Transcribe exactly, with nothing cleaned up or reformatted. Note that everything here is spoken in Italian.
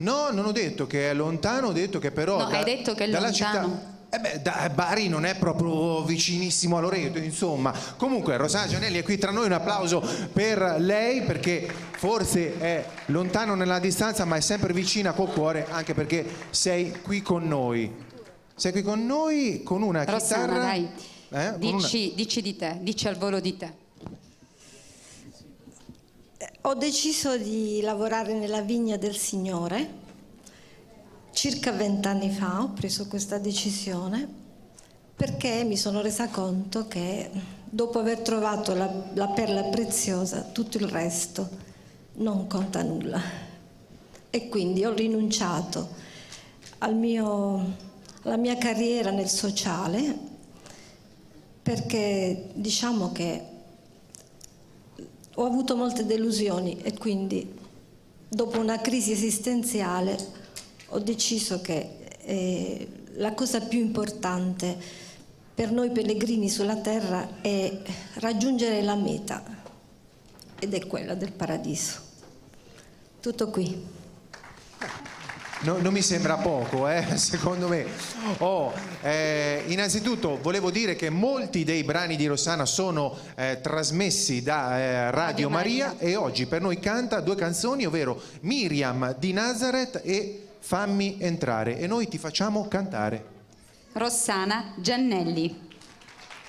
No, non ho detto che è lontano, ho detto che però... No, da, hai detto che è dalla lontano. Città, eh beh, da, Bari non è proprio vicinissimo a Loreto, insomma. Comunque, Rossana Giannelli è qui tra noi, un applauso per lei, perché forse è lontano nella distanza, ma è sempre vicina col cuore, anche perché sei qui con noi. Sei qui con noi con una Rossana, chitarra... dai, Eh? dici, una... dici di te, dici al volo di te. Ho deciso di lavorare nella vigna del Signore. Circa vent'anni fa ho preso questa decisione perché mi sono resa conto che dopo aver trovato la, la perla preziosa, tutto il resto non conta nulla. E quindi ho rinunciato al mio, alla mia carriera nel sociale, perché diciamo che ho avuto molte delusioni e quindi dopo una crisi esistenziale ho deciso che eh, la cosa più importante per noi pellegrini sulla terra è raggiungere la meta, ed è quella del paradiso. Tutto qui. No, non mi sembra poco, eh, secondo me. Oh, eh, innanzitutto volevo dire che molti dei brani di Rossana sono eh, trasmessi da eh, Radio, Radio Maria, Maria e oggi per noi canta due canzoni, ovvero Miriam di Nazareth e Fammi entrare, e noi ti facciamo cantare. Rossana Giannelli.